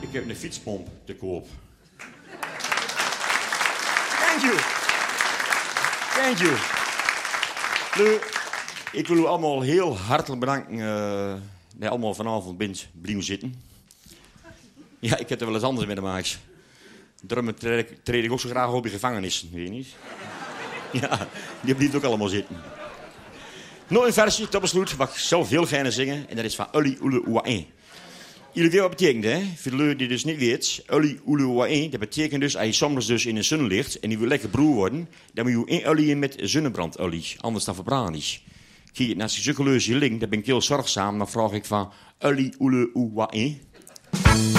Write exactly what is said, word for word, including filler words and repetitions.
Ik heb een fietspomp te koop. Thank you. Thank you. Nu, ik wil u allemaal heel hartelijk bedanken uh, dat je allemaal vanavond bent blijven zitten. Ja, ik heb er wel eens anders mee te maken. Daarom treed ik, treed ik ook zo graag op in gevangenissen, weet je niet? Ja, die blijft ook allemaal zitten. Nog een versje, tot besluit, wat ik zelf heel fijn zingen. En dat is van Uli Oele Oain. Jullie weten wat betekent, hè? Voor de lui die dus niet weet. Uli Oele Oain, dat betekent dus, als je soms dus in de zon ligt en die wil lekker broer worden, dan moet je één olie in met zonnebrandolie. Anders dan verbrand je. Kijk, als je zulke leuze link, dan ben ik heel zorgzaam. Dan vraag ik van Uli Oele Oain.